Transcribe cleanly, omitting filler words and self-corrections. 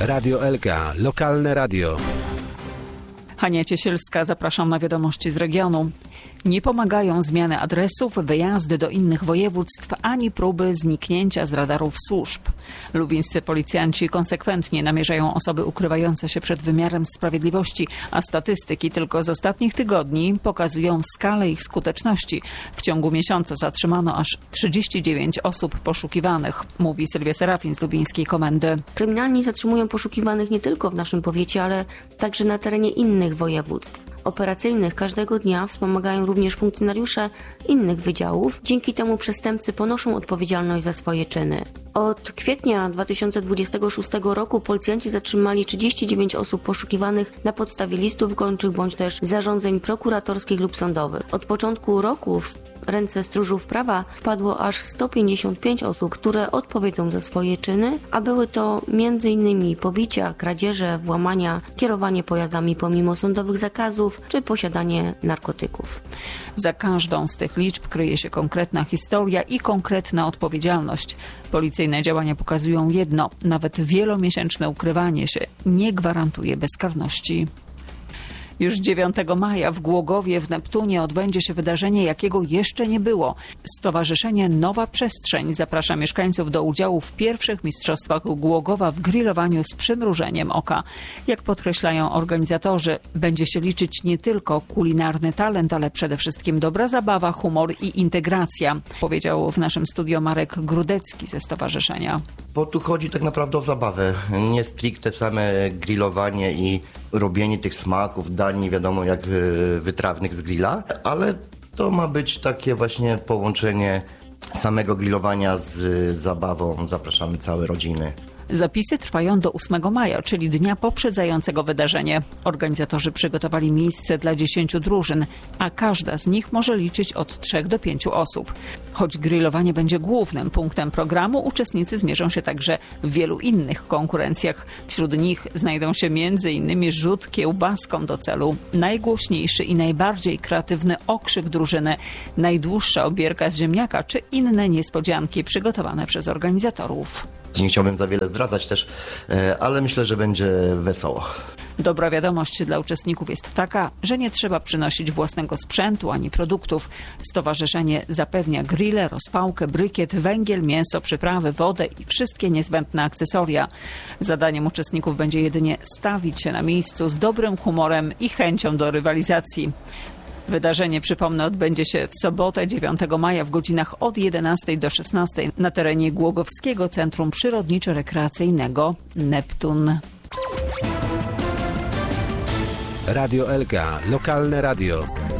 Radio LK, lokalne radio. Hania Ciesielska, zapraszam na wiadomości z regionu. Nie pomagają zmiany adresów, wyjazdy do innych województw, ani próby zniknięcia z radarów służb. Lubińscy policjanci konsekwentnie namierzają osoby ukrywające się przed wymiarem sprawiedliwości, a statystyki tylko z ostatnich tygodni pokazują skalę ich skuteczności. W ciągu miesiąca zatrzymano aż 39 osób poszukiwanych, mówi Sylwia Serafin z Lubińskiej Komendy. Kryminalni zatrzymują poszukiwanych nie tylko w naszym powiecie, ale także na terenie innych województw. Operacyjnych każdego dnia wspomagają również funkcjonariusze innych wydziałów. Dzięki temu przestępcy ponoszą odpowiedzialność za swoje czyny. Od kwietnia 2026 roku policjanci zatrzymali 39 osób poszukiwanych na podstawie listów gończych bądź też zarządzeń prokuratorskich lub sądowych. Od początku roku w ręce stróżów prawa wpadło aż 155 osób, które odpowiedzą za swoje czyny, a były to m.in. pobicia, kradzieże, włamania, kierowanie pojazdami pomimo sądowych zakazów czy posiadanie narkotyków. Za każdą z tych liczb kryje się konkretna historia i konkretna odpowiedzialność. Policyjne działania pokazują jedno: nawet wielomiesięczne ukrywanie się nie gwarantuje bezkarności. Już 9 maja w Głogowie w Neptunie odbędzie się wydarzenie, jakiego jeszcze nie było. Stowarzyszenie Nowa Przestrzeń zaprasza mieszkańców do udziału w pierwszych mistrzostwach Głogowa w grillowaniu z przymrużeniem oka. Jak podkreślają organizatorzy, będzie się liczyć nie tylko kulinarny talent, ale przede wszystkim dobra zabawa, humor i integracja, powiedział w naszym studio Marek Grudecki ze stowarzyszenia. Bo tu chodzi tak naprawdę o zabawę, nie stricte same grillowanie i robienie tych smaków, dań nie wiadomo jak wytrawnych z grilla, ale to ma być takie właśnie połączenie samego grillowania z zabawą. Zapraszamy całe rodziny. Zapisy trwają do 8 maja, czyli dnia poprzedzającego wydarzenie. Organizatorzy przygotowali miejsce dla 10 drużyn, a każda z nich może liczyć od 3 do 5 osób. Choć grillowanie będzie głównym punktem programu, uczestnicy zmierzą się także w wielu innych konkurencjach. Wśród nich znajdą się m.in. rzut kiełbaską do celu, najgłośniejszy i najbardziej kreatywny okrzyk drużyny, najdłuższa obierka z ziemniaka czy inne niespodzianki przygotowane przez organizatorów. Nie chciałbym za wiele zdradzać też, ale myślę, że będzie wesoło. Dobra wiadomość dla uczestników jest taka, że nie trzeba przynosić własnego sprzętu ani produktów. Stowarzyszenie zapewnia grille, rozpałkę, brykiet, węgiel, mięso, przyprawy, wodę i wszystkie niezbędne akcesoria. Zadaniem uczestników będzie jedynie stawić się na miejscu z dobrym humorem i chęcią do rywalizacji. Wydarzenie, przypomnę, odbędzie się w sobotę 9 maja w godzinach od 11 do 16 na terenie Głogowskiego Centrum Przyrodniczo-Rekreacyjnego Neptun. Radio LK, lokalne radio.